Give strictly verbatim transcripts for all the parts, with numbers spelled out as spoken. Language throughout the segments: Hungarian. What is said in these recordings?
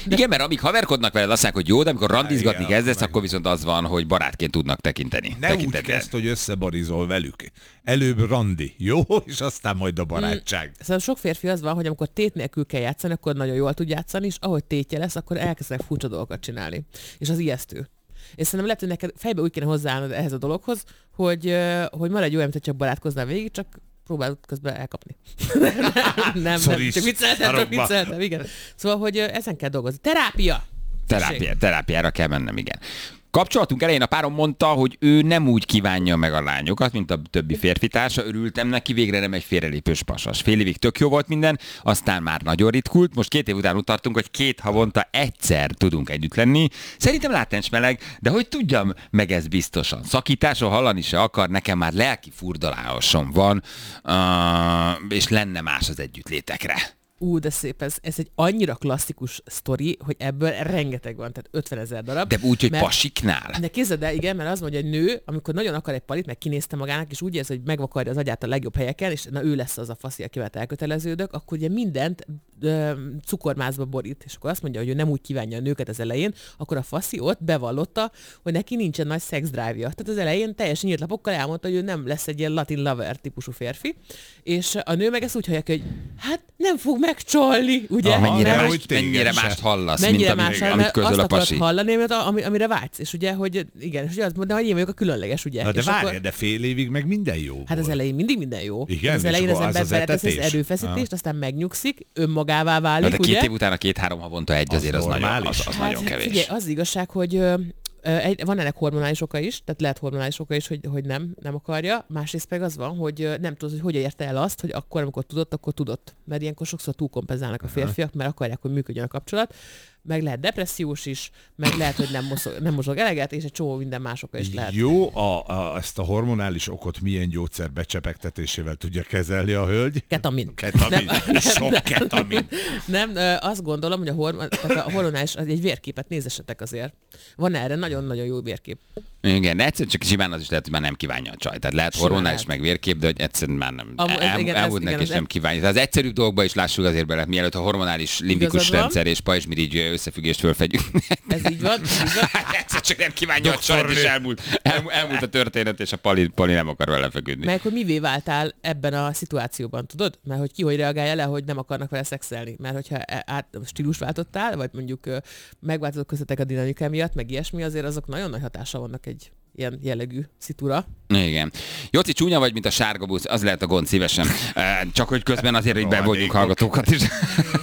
Igen, mert amíg haverkodnak veled, azt mondják, hogy jó, de amikor randizgatni kezdesz, akkor viszont az van, hogy barátként tudnak tekinteni. Ne úgy kezd, hogy összebarizol velük. Előbb randi, jó? És aztán majd a barátság. Mm. Szóval sok férfi az van, hogy amikor tét nélkül kell játszani, akkor nagyon jól tud játszani, és ahogy tétje lesz, akkor elkezdenek furcsa dolgokat csinálni. És az ijesztő. És szerintem lehet, hogy neked fejbe úgy kéne hozzáállnod ehhez a dologhoz, hogy, hogy maradj olyan, mint csak barátkoznál végig, csak próbálod közben elkapni. nem, nem, nem, csak vicceltem, csak vicceltem, igen. Szóval, hogy ezen kell dolgozni. Terápia! Terápia, terápiára kell mennem, igen. Kapcsolatunk elején a párom mondta, hogy ő nem úgy kívánja meg a lányokat, mint a többi férfi társa. Örültem neki, végre nem egy félrelépős pasas. Fél évig tök jó volt minden, aztán már nagyon ritkult. Most két év után úgy tartunk, hogy két havonta egyszer tudunk együtt lenni. Szerintem látens meleg, de hogy tudjam meg ez biztosan. Szakításról hallani se akar, nekem már lelki furdalásom van, uh, és lenne más az együttlétekre. Ú, de szép, ez, ez egy annyira klasszikus sztori, hogy ebből rengeteg van, tehát ötvenezer darab. De úgy, hogy mert, pasiknál. De képzeld el, igen, mert az mondja, hogy nő, amikor nagyon akar egy palit, meg kinézte magának, és úgy érzi, hogy megvakarja az agyát a legjobb helyeken, és na ő lesz az a faszi, akivel elköteleződök, akkor ugye mindent ö, cukormázba borít. És akkor azt mondja, hogy ő nem úgy kívánja a nőket az elején, akkor a faszi ott bevallotta, hogy neki nincsen nagy szexdrive-ja. Tehát az elején teljesen nyílt lapokkal elmondta, hogy ő nem lesz egy ilyen latin lover típusú férfi, és a nő meg ezt úgy hallja, hogy hát nem fog megcsolni, ugye? Aha, mennyire, nem, más, mennyire mást hallasz, mennyire mint más, amit, amit közöl a pasi. hallani, amit, ami, amire vágysz, és ugye, hogy igen, és ugye azt mondja, hogy én vagyok a különleges, ugye? Na de és várj, akkor, de fél évig meg minden jó. Hát az elején mindig minden jó. Igen, az elején az ember az beletesz az erőfeszítést, aztán megnyugszik, önmagává válik, de ugye? két év után a két-három havonta egy, azért az, az, nagyon, az, az hát, nagyon kevés. Figyelj, az igazság, hogy Egy, van ennek hormonális oka is, tehát lehet hormonális oka is, hogy, hogy nem, nem akarja. Másrészt meg az van, hogy nem tudod, hogy hogy érte el azt, hogy akkor, amikor tudott, akkor tudott. Mert ilyenkor sokszor túlkompenzálnak a férfiak, mert akarják, hogy működjön a kapcsolat. Meg lehet depressziós is, meg lehet, hogy nem mozog, nem mozog eleget, és egy csomó minden más oka is lehet. Jó, a, a, ezt a hormonális okot milyen gyógyszer becsepegtetésével tudja kezelni a hölgy? Ketamin. Ketamin. Nem, Sok nem, ketamin. Nem, nem, azt gondolom, hogy a, hormon, tehát a hormonális, az egy vérképet nézessetek azért. Van erre nagyon-nagyon jó vérkép. Igen, de egyszerűen csak simán az is lehet, hogy már nem kívánja a csaj. Tehát lehet hormonális meg vérkép, de hogy egyszerűen már nem. Elmúlt neki, és nem kívánja. Tehát az egyszerűbb dolgokba is lássuk azért bele, mielőtt a hormonális limbikus rendszer és pajzsmirigy összefüggést fölfedjük. Ez így van. Egyszer csak nem kívánja a csajt, és elmúlt, elmúlt, elmúlt a történet, és a Pali, Pali nem akar vele feküdni. Mert hogy mivé váltál ebben a szituációban, tudod? Mert hogy ki hogy reagálja le, hogy nem akarnak vele szexelni. Mert hogyha át, stílus váltottál, vagy mondjuk megváltozott közöttek a dinamika miatt, meg ilyesmi, azért azok nagyon nagy hatása vannak egy ilyen jellegű szitúra. Igen. Jóci, csúnya vagy, mint a sárga busz, az lehet a gond szívesen. Csak hogy közben azért, hogy bevonjuk hallgatókat is.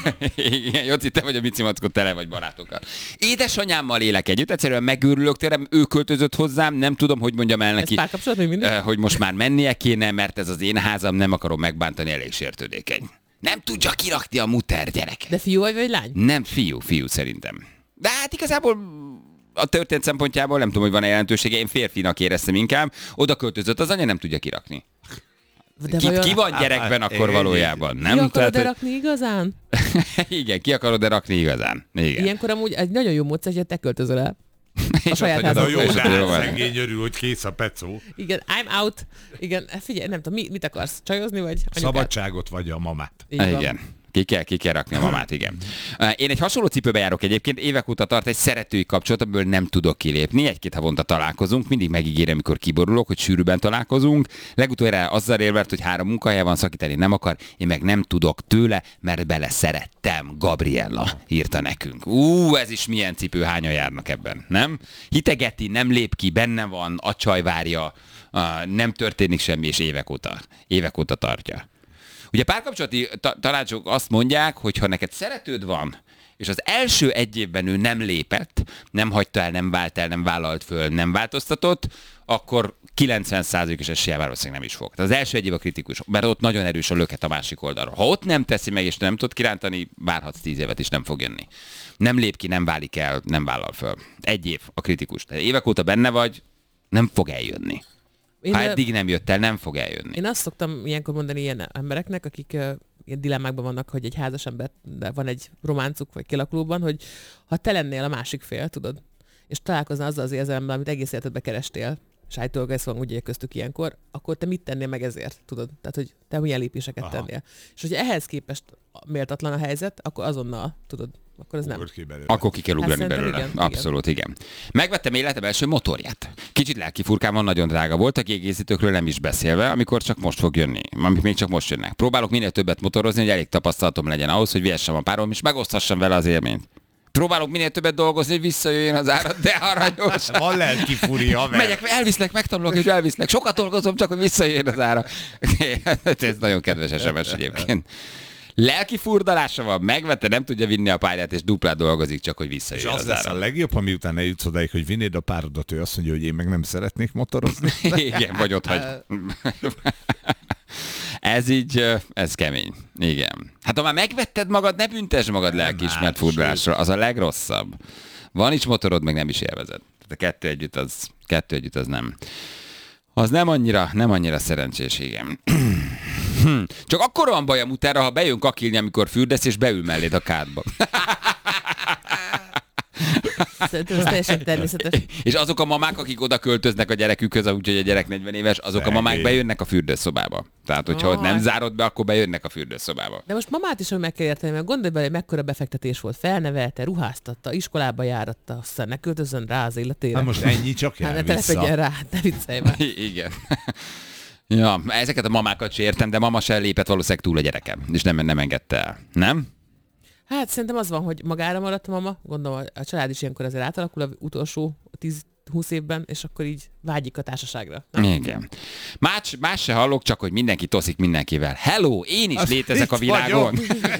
Igen, Jóci, te vagy a Mici Mackó, tele vagy barátokkal. Édesanyámmal élek együtt, egyszerűen megőrülök tőlem, ő költözött hozzám, nem tudom, hogy mondjam el neki, hogy most már mennie kéne, mert ez az én házam, nem akarom megbántani, elég sértődékeny. Nem tudja kirakni a muter gyerek. De fiú vagy, vagy lány? Nem, fiú, fiú szerintem. De hát igazából a történet szempontjából nem tudom, hogy van-e jelentősége, én férfinak éreztem inkább, oda költözött, az anya nem tudja kirakni. De ki, ki van gyerekben hát, akkor valójában? Nem? Ki akarod Tehát, rakni igazán? Igen, ki akarod rakni igazán? Igen. Ilyenkor amúgy egy nagyon jó módszer, hogy te költözöl el. A saját házat. Jó, de szegény örül, hogy kész a pecó. Igen, I'm out. Igen, figyelj, nem tudom, mit akarsz? Csajozni vagy anyukát? Szabadságot vagy a mamát. Igen. Ki kell, ki kell rakni a mamát, igen. Én egy hasonló cipőbe járok egyébként, évek óta tart egy szeretői kapcsolat, amiből nem tudok kilépni. Egy-két havonta találkozunk, mindig megígérem, amikor kiborulok, hogy sűrűben találkozunk. Legutoljára azzal érvelt, hogy három munkahelye van, szakítani nem akar, én meg nem tudok tőle, mert bele szerettem. Gabriella írta nekünk. Ú, ez is milyen cipő, hányan járnak ebben, nem? Hitegeti, nem lép ki, benne van, a csaj várja, nem történik semmi, és évek óta, évek óta tartja. Ugye párkapcsolati ta- tanácsok azt mondják, hogy ha neked szeretőd van, és az első egy évben ő nem lépett, nem hagyta el, nem vált el, nem vállalt föl, nem változtatott, akkor kilencven százalékos eséllyel valószínűleg nem is fog. Tehát az első egy év a kritikus, mert ott nagyon erős a löket a másik oldalra. Ha ott nem teszi meg, és nem tud kirántani, várhatsz tíz évet is, nem fog jönni. Nem lép ki, nem válik el, nem vállal föl. Egy év a kritikus. Tehát évek óta benne vagy, nem fog eljönni. Én ha eddig nem jött el, nem fog eljönni. Én azt szoktam ilyenkor mondani ilyen embereknek, akik uh, ilyen dilemmákban vannak, hogy egy házas ember, de van egy románcuk vagy kialakulóban, hogy ha te lennél a másik fél, tudod, és találkoznál azzal az érzelemmel, amit egész életedben kerestél, és állítólag ez van ugye köztük ilyenkor, akkor te mit tennél meg ezért, tudod? Tehát, hogy te milyen lépéseket Aha. tennél. És hogyha ehhez képest méltatlan a helyzet, akkor azonnal, tudod, akkor az nem. Ugor ki belőle. Akkor ki kell ugrani Hát belőle. szerintem igen, Abszolút, igen. Megvettem életem első motorját. Kicsit lelkifurkában, nagyon drága volt, a kiegészítőkről nem is beszélve, amikor csak most fog jönni, amik még csak most jönnek. Próbálok minél többet motorozni, hogy elég tapasztalatom legyen ahhoz, hogy vihessem a párom, és megoszthassam vele az élményt. Próbálok minél többet dolgozni, hogy visszajöjjön az árat, de aranyos. Van lelki furi, haver. Megyek, elviszlek, megtanulok és elviszlek. Sokat dolgozom, csak hogy visszajöjjön az ára. Ez nagyon kedves es em es egyébként. Lelki furdalása van, megvette, nem tudja vinni a pályát, és duplát dolgozik, csak hogy És visszajöjjön az az lesz ára. a legjobb, ha miután eljutsz odáig, hogy vinnéd a párodat, ő azt mondja, hogy én meg nem szeretnék motorozni. Igen, vagy ott hagy. Ez így, ez kemény. Igen. Hát ha már megvetted magad, ne büntesd magad lelkiismert furdalásra. Az a legrosszabb. Van is motorod, meg nem is élvezed. Tehát a kettő együtt az, kettő együtt az nem. Az nem annyira, nem annyira szerencsés, igen. Csak akkor van baj a mutára, ha bejön kakilni, amikor fürdesz, és beül melléd a kádba. Szerintem ez teljesen természetes. És azok a mamák, akik oda költöznek a gyerekükhöz, úgyhogy a gyerek negyven éves, azok a mamák bejönnek a fürdőszobába. Tehát, hogyha ott nem zárod be, akkor bejönnek a fürdőszobába. De most mamát is meg kell érteni, mert gondolj bele, hogy mekkora befektetés volt. Felnevelte, ruháztatta, iskolába járatta, aztán ne költözön rá az életére. Hát most ennyi csak Hát jár ne vissza. telepedjen rá, ne viccelj már. Igen. Ja, ezeket a mamákat sem értem, de mama se lépett valószínűleg túl a gyerekem, és nem, nem engedte el. Nem? Hát szerintem az van, hogy magára maradt a mama, gondolom a család is ilyenkor azért átalakul az utolsó tíz-húsz évben, és akkor így vágyik a társaságra. Nem? Igen. Más, más se hallok, csak hogy mindenki toszik mindenkivel. Hello, én is Azt létezek a itt világon.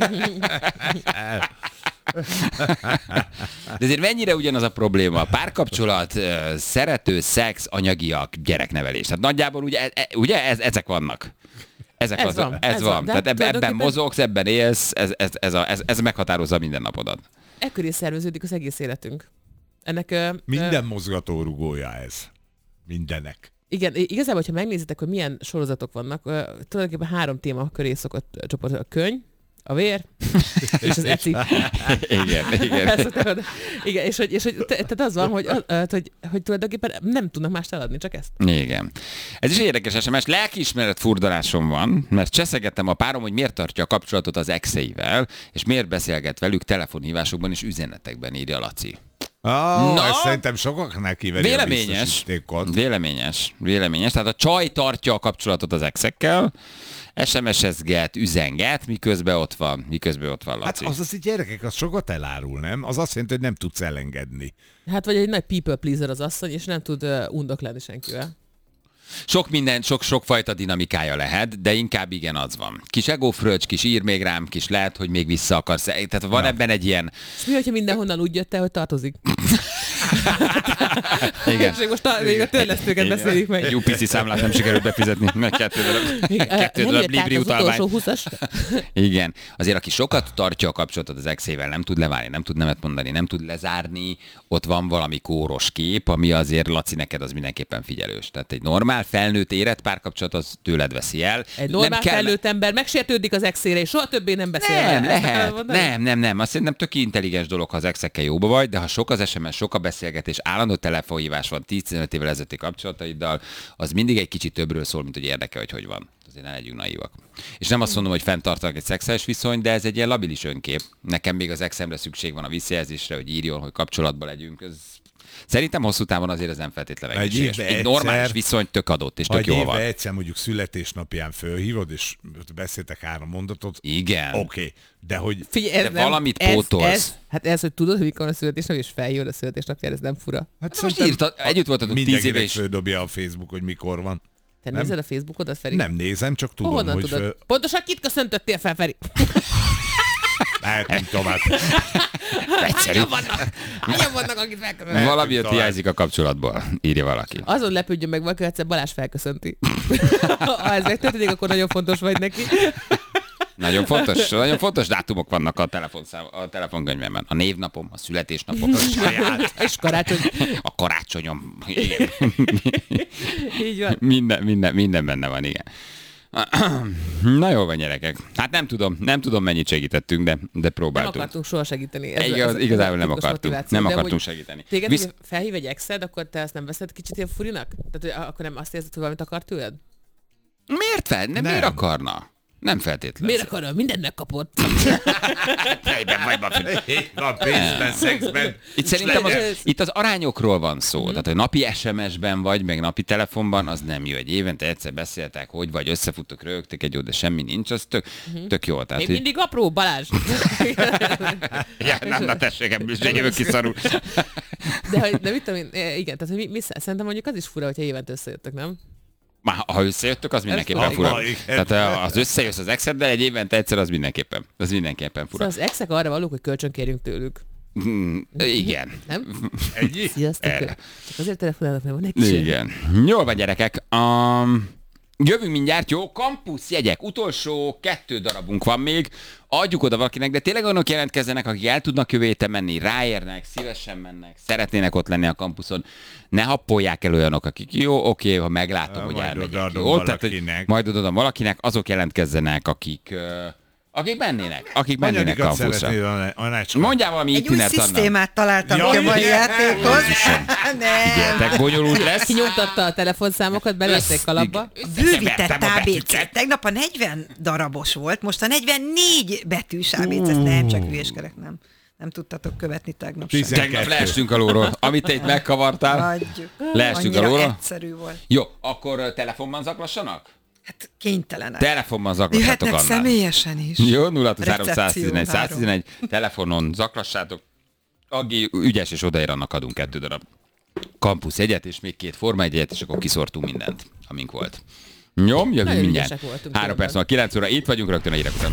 De azért mennyire ugyanaz a probléma? Párkapcsolat, ö, szerető, szex, anyagiak, gyereknevelés. Tehát nagyjából ugye, e- e- ugye ez, ezek vannak. Ezek Ez az, van, ez ez van. van. De Tehát ebben, ebben tulajdonképpen- mozogsz, ebben élsz, ez, ez, ez, a, ez, ez meghatározza a mindennapodat. Ekkor is szerveződik az egész életünk. Ennek... Ö, Minden ö, mozgatórugója ez. Mindenek. igen, igazából, ha megnézitek, hogy milyen sorozatok vannak, ö, tulajdonképpen három téma köré szokott csoport. A könyv, a vér, és az eci. Igen, igen. Ez a te- igen, és hogy, és hogy te- tehát az van, hogy, az- hogy, hogy tulajdonképpen nem tudnak mást eladni, csak ezt. Igen. Ez is egy érdekes es em es. Lelkiismeret furdalásom van, mert cseszegettem a párom, hogy miért tartja a kapcsolatot az exeivel, és miért beszélget velük telefonhívásokban és üzenetekben, írja Laci. Ah, Na? ez szerintem sokaknál kiveri a Véleményes. biztosítékot. Véleményes. Véleményes. Tehát a csaj tartja a kapcsolatot az exekkel, es em es-ezget, üzenget, miközben ott van, miközben ott van Hát Laci. az az így gyerekek, az sokat elárul, nem? Az azt jelenti, hogy nem tudsz elengedni. Hát vagy egy nagy people pleaser az asszony, és nem tud uh, undok lenni senkivel. Sok minden, sok, sokfajta dinamikája lehet, de inkább igen, az van. Kis egófröccs, kis ír még rám, kis lehet, hogy még vissza akarsz. Tehát van Na. ebben egy ilyen... És mi, hogyha mindenhonnan úgy jött el, hogy tartozik? Igen. És most a, még a törlesztőket beszéljük meg. Egy u pé cé számlát nem sikerült befizetni, meg kettő darab, kettő Nem darab jött át Libri az utalvány. utolsó húszas. Igen. Azért, aki sokat tartja a kapcsolatot az exével, nem tud leválni, nem tud nemet mondani, nem tud lezárni, ott van valami kóros kép, ami azért, Laci, neked az mindenképpen figyelős. Tehát egy normál, felnőtt, érett párkapcsolat az tőled veszi el. Egy normál kell- felnőtt ember megsértődik az exére, és soha többé nem beszél. Nem, vele. Ezt akarod lehet. mondani? Nem, nem, nem. Azt szerintem tök intelligens dolog, ha az exekkel jóba vagy, de ha sok az es em es, sok a beszélgetés, állandó telefonhívás van tíz-tizenöt évvel ezelőtti kapcsolataiddal, az mindig egy kicsit többről szól, mint hogy érdekel, hogy hogy van. Azért ne legyünk naívak. És nem azt mondom, hogy fenntartanak egy szexuális viszonyt, de ez egy ilyen labilis önkép. Nekem még az exemre szükség van a visszajelzésre, hogy írjon, hogy kapcsolatban legyünk. Ez... Szerintem hosszú távon azért ez nem feltétlenül Egy egészséges. évben Egy normális egyszer- viszony tök adott, és Ha tök egy jól évben van. egyszer mondjuk születésnapján fölhívod, és beszéltek három mondatot, Igen. oké. Okay. De hogy Figyelj, ez De nem, valamit ez, pótolsz. Ez, hát ez, hogy tudod, hogy mikor van a születésnap, és feljön a születésnapjára, ez nem fura. hát Most írta, együtt voltatok tíz éve, mindenkinek és földobja a Facebook, hogy mikor van. Te Nem. nézed a Facebookodat, Feri? Nem nézem, csak tudom, Honnan hogy tudod? föl... Pontosan kit köszöntöttél fel, Feri? Lehetünk tovább. egyszerű. Hányan vannak? Hányan vannak, akit felköszöntök? Valami ott tovább. hiányzik a kapcsolatból, írja valaki. Azon lepődjön meg valaki, egyszer Balázs felköszönti. Ha ez megtörténik, akkor nagyon fontos vagy neki. Nagyon fontos, nagyon fontos dátumok vannak a, telefonszám, a telefonkönyvemben. A névnapom, a születésnapom, a saját, És karácsony. a karácsonyom. Igen. Így van. Minden, minden, minden benne van, igen. Na jó van, gyerekek. Hát nem tudom, nem tudom, mennyit segítettünk, de, de Nem próbáltunk. akartunk soha segíteni. Ez, Igaz, ez, igazából nem titkos akartunk. motiváció. Nem De akartunk amúgy segíteni. Téged, Visz... hogy felhív egy exed, akkor te ezt nem veszed kicsit ilyen furinak? Tehát hogy akkor nem azt érzed, hogy valamit akar tőled? Miért fel? Nem, Nem. miért akarna? Nem feltétlenül. Miért akarom? Mindent megkapott. Fejben vagy, Van pénzben, szexben. Itt szerintem az, itt az arányokról van szó. Mm. Tehát, hogy napi es em es-ben vagy, meg napi telefonban, az nem jó. Egy évente egyszer beszéltek, hogy vagy összefuttok, rögtök egy jó, de semmi nincs, az tök, mm-hmm. tök jó. Tehát, Még mindig apró, Balázs. ja, nem, na tessék, ebből is jövök ki szarul. De, hogy, de mit tudom én, igen, tehát hogy mi, mi, szerintem mondjuk az is fura, hogyha évente összejöttök, nem? Már ha összejöttök, az mindenképpen fura. Tehát az összejössz az exeddel egy évente egyszer, az mindenképpen. Az mindenképpen fura. Szóval az exek arra valók, hogy kölcsön kérjünk tőlük. Mm, igen. Nem? Ennyi? Sziasztok. Erre. Csak azért telefonálok, mert van egy kis. Igen. Jól van, gyerekek. Um, jövünk mindjárt, jó? Kampusz jegyek. Utolsó kettő darabunk van még. Adjuk oda valakinek, de tényleg olyanok jelentkezzenek, akik el tudnak jövő héten menni, ráérnek, szívesen mennek, szeretnének ott lenni a kampuszon. Ne happolják el olyanok, akik jó, oké, ha meglátom, Ja, hogy majd elmegyek. odaadom Jó, tehát, hogy valakinek. majd odaadom valakinek, azok jelentkezzenek, akik, uh, akik mennének, akik mennének Anyadikat kampuszra. szeretnéd, Aná- Anácska? Mondjál valami Egy új itinert annak. szisztémát találtam Ja, ki a mai igen. játékhoz. Nem. Figyeljetek, bonyolult lesz. Kinyomtatta a telefonszámokat, belőtték kalapba. Bővített Kevertem a á bé cé. betűket. Tegnap a negyven darabos volt, most a negyvennégy betűs á bé cé. Ezt nem csak hülyeskedek, nem. Nem tudtatok követni tegnap sem. Tizen- Tegnap leestünk a lóról. Amit te itt megkavartál, Hagyjuk. leestünk a Annyira lóra. egyszerű volt. Jó, akkor telefonban zaklassanak? Hát kénytelenek. Telefonban zaklassátok Jöhetnek annál. személyesen is. Jó, nulla három Recepció egy egy egy várom. egy egy telefonon zaklassátok. Agi ügyes és odaér, annak adunk kettő darab kampusz egyet, és még két forma egyet, és akkor kiszortunk mindent, amink volt. Jó, jövünk Nagyon mindjárt. ügyesek voltunk Három tényleg. perc van, kilenc óra, itt vagyunk rögtön a hírek után.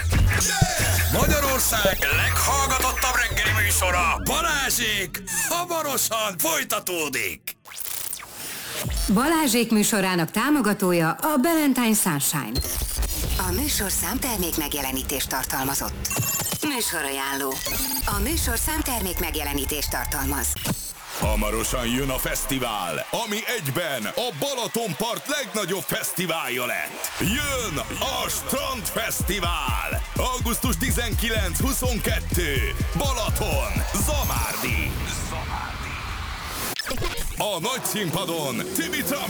Magyarország leghallgatottabb reggeli műsora, Balázsék, hamarosan folytatódik. Balázsék műsorának támogatója a Valentine Sunshine. A műsorszám termék megjelenítést tartalmazott. Műsorajánló. A műsorszám termék megjelenítést tartalmaz. Hamarosan jön a fesztivál, ami egyben a Balatonpart legnagyobb fesztiválja lett. Jön a Strandfesztivál! augusztus tizenkilenc-huszonkettő Balaton, Zamárdi. A nagy színpadon Timmy Trumpet.